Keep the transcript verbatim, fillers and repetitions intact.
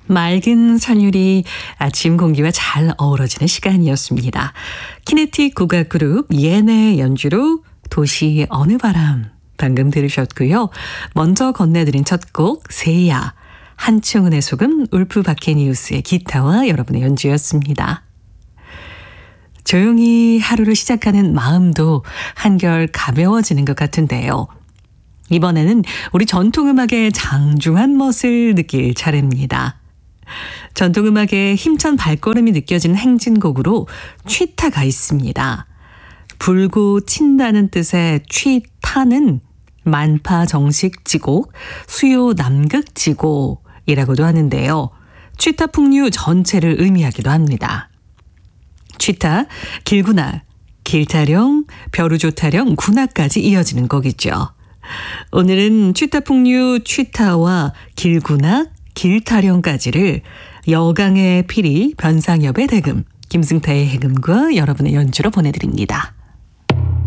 맑은 선율이 아침 공기와 잘 어우러지는 시간이었습니다. 키네틱 국악 그룹 예네 연주로 도시 어느 바람 방금 들으셨고요. 먼저 건네드린 첫 곡 세야, 한충은의 소금, 울프 바케니우스의 기타와 여러분의 연주였습니다. 조용히 하루를 시작하는 마음도 한결 가벼워지는 것 같은데요. 이번에는 우리 전통음악의 장중한 멋을 느낄 차례입니다. 전통음악의 힘찬 발걸음이 느껴지는 행진곡으로 취타가 있습니다. 불고 친다는 뜻의 취타는 만파 정식 지곡, 수요 남극 지곡이라고도 하는데요. 취타 풍류 전체를 의미하기도 합니다. 취타, 길구나, 길타령, 벼루조타령, 구나까지 이어지는 곡이죠. 오늘은 취타 풍류 취타와 길구나, 길타령까지를 여강의 피리, 변상엽의 대금, 김승타의 해금과 여러분의 연주로 보내드립니다.